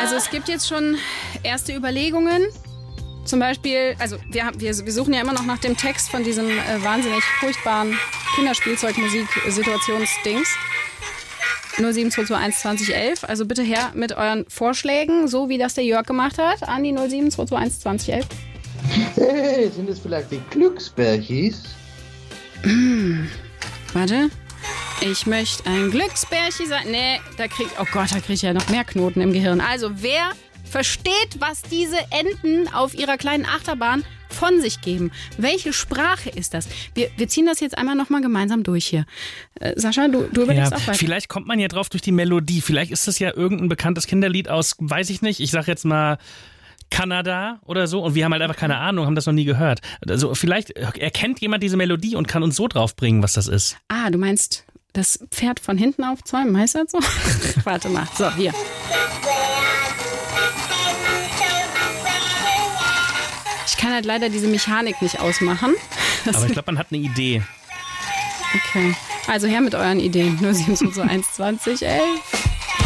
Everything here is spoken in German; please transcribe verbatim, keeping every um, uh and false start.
Also es gibt jetzt schon erste Überlegungen. Zum Beispiel, also wir, haben, wir, wir suchen ja immer noch nach dem Text von diesem äh, wahnsinnig furchtbaren Kinderspielzeugmusik-Situationsdings. null sieben zwei zwei eins zwanzig elf. Also bitte her mit euren Vorschlägen, so wie das der Jörg gemacht hat, an die null sieben zwei zwei eins zwanzig elf. Hey, sind es vielleicht die Glücksbärchis? Mm, warte. Ich möchte ein Glücksbärchi sein. Nee, da krieg, oh Gott, da kriege ich ja noch mehr Knoten im Gehirn. Also wer versteht, was diese Enten auf ihrer kleinen Achterbahn von sich geben? Welche Sprache ist das? Wir, wir ziehen das jetzt einmal nochmal gemeinsam durch hier. Äh, Sascha, du, du überlegst ja, auch weiter. Vielleicht kommt man ja drauf durch die Melodie. Vielleicht ist das ja irgendein bekanntes Kinderlied aus, weiß ich nicht, ich sag jetzt mal Kanada oder so. Und wir haben halt einfach keine Ahnung, haben das noch nie gehört. Also vielleicht erkennt jemand diese Melodie und kann uns so drauf bringen, was das ist. Ah, du meinst das Pferd von hinten aufzäumen, heißt das so? Warte mal, so, hier. Ich kann halt leider diese Mechanik nicht ausmachen. Aber ich glaube, man hat eine Idee. Okay, also her mit euren Ideen. null sieben zwei zwei eins zwanzig elf.